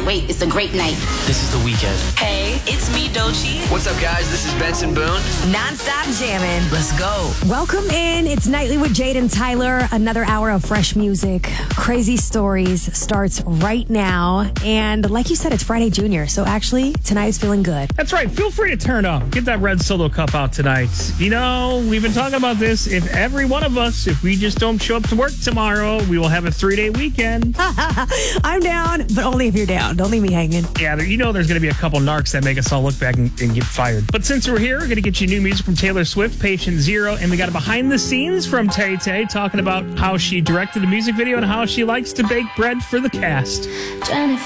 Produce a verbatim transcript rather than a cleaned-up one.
wait, it's a great night. This is The Weeknd. Hey, it's me, Doechii. What's up, guys? This is Benson Boone. Non-stop jamming. Let's go. Welcome in. It's Nightly with Jade and Tyler. Another hour of fresh music. Crazy Stories starts right now. And like you said, it's Friday Junior. So actually, tonight is feeling good. That's right. Feel free to turn up. Get that red Solo cup out tonight. You know, we've been talking about this. If every one of us, if we just don't show up to work tomorrow, we will have a three-day weekend. I'm down, but only if you're down. Don't leave me hanging. Yeah, there, you know there's going to be a couple narcs that make us all look back and, and get fired. But since we're here, we're going to get you new music from Taylor Swift, Patient Zero, and we got a behind the scenes from Tay Tay talking about how she directed the music video and how she likes to bake bread for the cast.